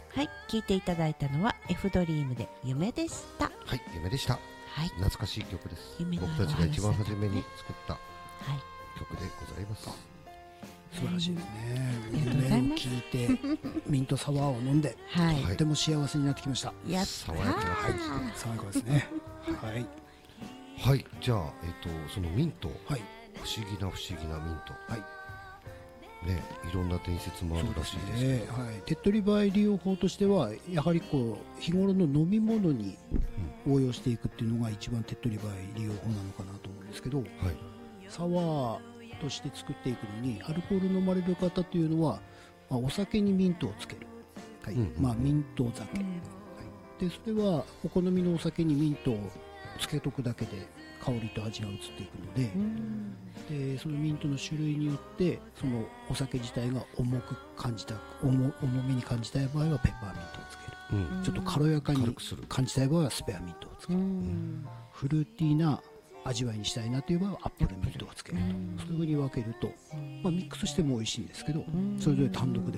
はい、聞いていただいたのは F ドリームで夢でした。 はい、夢でした。 はい、 懐かしい曲です。 夢の僕たちが一番初めに作ったはい、 曲でございます。 素晴らしいですね。 ありがとうございます夢を聞いてミントサワーを飲んで、 はい、 とても幸せになってきました。 やった爽やかな感爽やかですね。はいじで。はい、じゃあ、そのミント、 はい不思議なミント。 はいね、いろんな伝説もあるらしいですけど。 はい、手っ取り早い利用法としてはやはりこう日頃の飲み物に応用していくっていうのが一番手っ取り早い利用法なのかなと思うんですけど、 はい。 サワーとして作っていくのにアルコール飲まれる方というのは、お酒にミントをつける、はいミント酒、はい、でそれはお好みのお酒にミントをつけとくだけで香りと味が移っていくので、でそのミントの種類によってそのお酒自体が重めに感じたい場合はペッパーミントをつける、ちょっと軽やかに感じたい場合はスペアミントをつける、フルーティーな味わいにしたいなという場合はアップルミントをつけると、そういう風に分けると、ミックスしても美味しいんですけど、それぞれ単独で